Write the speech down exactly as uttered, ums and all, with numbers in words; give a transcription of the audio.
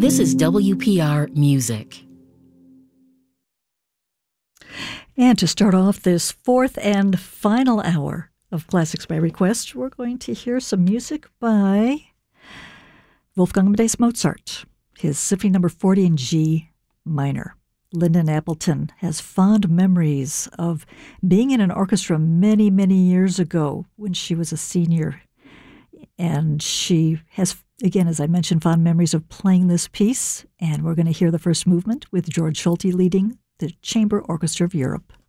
This is W P R Music. And to start off this fourth and final hour of Classics by Request, we're going to hear some music by Wolfgang Amadeus Mozart, his Symphony Number forty in G minor. Lyndon Appleton has fond memories of being in an orchestra many, many years ago when she was a senior. And she has, again, as I mentioned, fond memories of playing this piece. And we're going to hear the first movement with George Solti leading the Chamber Orchestra of Europe.